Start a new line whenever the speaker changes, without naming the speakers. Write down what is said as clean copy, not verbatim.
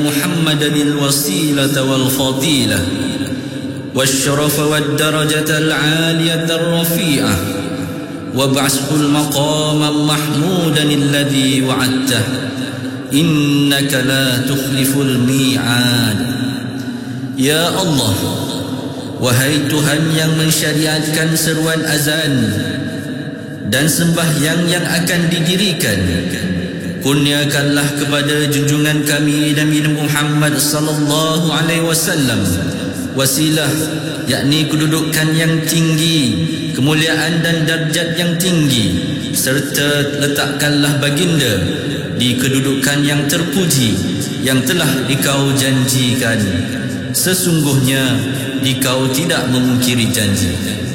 محمدا الوسيلة والفضيلة والشرف والدرجة العالية الرفيعة وابعثه المقام محمودا الذي وعدته إنك لا تخلف الميعاد. Ya Allah, wahai Tuhan yang mensyariatkan seruan azan dan sembahyang yang akan didirikan, kurniakanlah kepada junjungan kami Nabi Muhammad sallallahu alaihi wasallam wasilah, yakni kedudukan yang tinggi, kemuliaan dan darjat yang tinggi, serta letakkanlah baginda di kedudukan yang terpuji yang telah dikau janjikan. Sesungguhnya dikau tidak memungkiri janji.